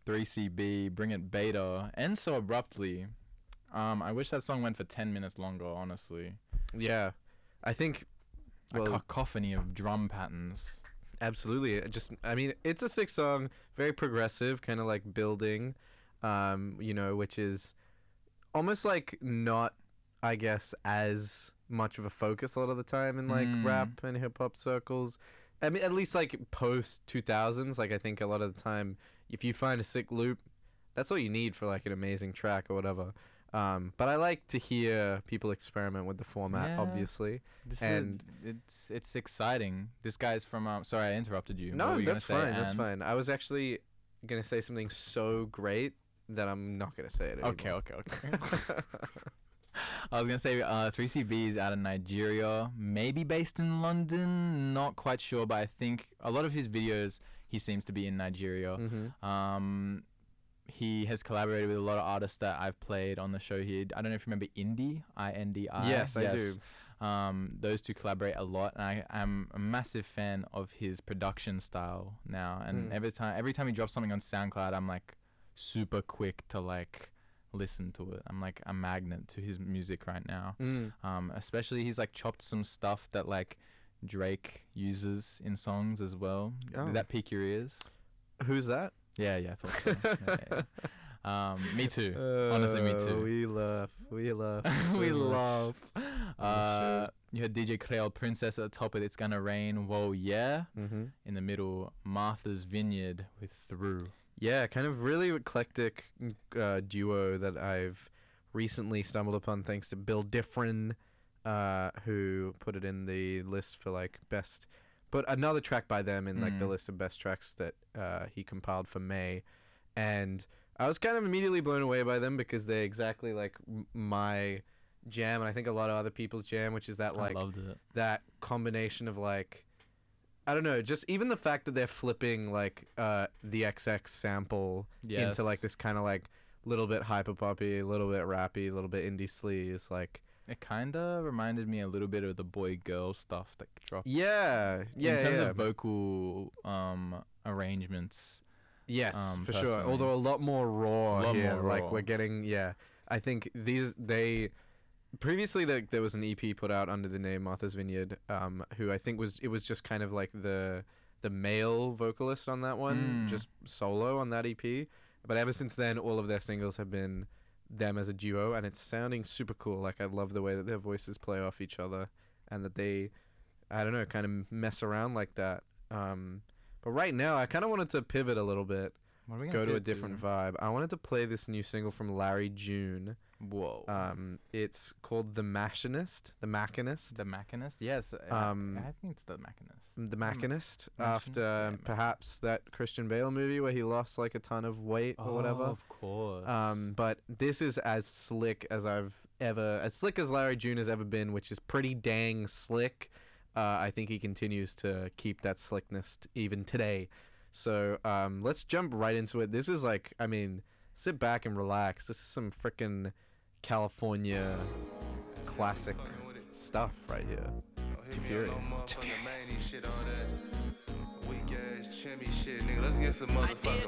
3CB, Bring It Beta, and So Abruptly. I wish that song went for 10 minutes longer, honestly. Yeah. I think, A well, cacophony of drum patterns. absolutely. I mean, it's a sick song, very progressive, kind of like building, which is almost like not, I guess, as much of a focus a lot of the time in like rap and hip hop circles. I mean, at least like post 2000s, like I think a lot of the time, if you find a sick loop, that's all you need for like an amazing track or whatever. But I like to hear people experiment with the format, Yeah. obviously. It's exciting. This guy's from sorry, I interrupted you. What No, were you that's gonna say? fine. That's And- fine. I was actually gonna say something so great that I'm not gonna say it anymore. Okay. I was gonna say 3CB is out of Nigeria, maybe based in London. Not quite sure, but I think a lot of his videos he seems to be in Nigeria. Mm-hmm. He has collaborated with a lot of artists that I've played on the show here. I don't know if you remember Indie, INDI. Yes, I do. Those two collaborate a lot, and I am a massive fan of his production style now. And every time he drops something on SoundCloud, I'm like super quick to like listen to it. I'm like a magnet to his music right now. Especially he's like chopped some stuff that like Drake uses in songs as well. Oh. Did that pique your ears? Who's that? Yeah, I thought so. Yeah. Me too. Honestly, me too. We love. We so love. much. You had DJ Creole Princess at the top with It's Gonna Rain. Whoa, yeah. Mm-hmm. In the middle, Martha's Vineyard with Through. Yeah, kind of really eclectic duo that I've recently stumbled upon thanks to Bill Diffrin, who put it in the list for like best. Put another track by them in like the list of best tracks that he compiled for May, and I was kind of immediately blown away by them because they're exactly like my jam, and I think a lot of other people's jam, which is that like I loved it. that combination of like, I don't know, just even the fact that they're flipping like the XX sample into like this kind of like little bit hyper poppy, a little bit rappy, a little bit indie sleaze, like. It kind of reminded me a little bit of the boy-girl stuff that dropped. Yeah. In terms of vocal arrangements. Yes, for sure. personally. Although a lot more raw A lot here. more Like raw. we're getting, I think previously there was an EP put out under the name Martha's Vineyard, who I think was just kind of like the male vocalist on that one, just solo on that EP. But ever since then, all of their singles have been them as a duo, and it's sounding super cool. Like I love the way that their voices play off each other, and that they, I don't know, kind of mess around like that. But right now, I kind of wanted to pivot a little bit, What are we go gonna to a pivot different vibe. I wanted to play this new single from Larry June. Whoa. It's called The Machinist. The Machinist. The Machinist? Yes. I think it's The Machinist. The Machinist. Machinist? After Yeah, perhaps that Christian Bale movie where he lost like a ton of weight or whatever. Of course. But this is as slick as Larry June has ever been, which is pretty dang slick. I think he continues to keep that slickness even today. So let's jump right into it. This is like, I mean, sit back and relax. This is some freaking California classic stuff right here. Too Furious. Weak ass chimmy shit, nigga. Let's get some motherfucking